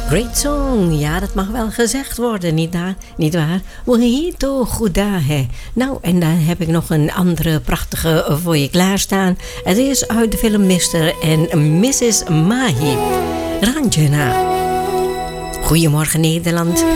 Great song, ja, dat mag wel gezegd worden, niet waar? Wahito Gudahe. Nou, en dan heb ik nog een andere prachtige voor je klaarstaan. Het is uit de film Mr. en Mrs. Mahi. Ranjana. Goedemorgen Nederland.